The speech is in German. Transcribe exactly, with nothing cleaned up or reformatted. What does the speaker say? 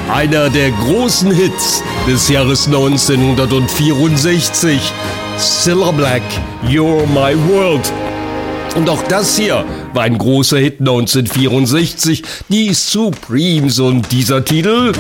einer der großen Hits des Jahres neunzehnhundertvierundsechzig. Cilla Black, You're My World. Und auch das hier war ein großer Hit neunzehnhundertvierundsechzig, die Supremes, und dieser Titel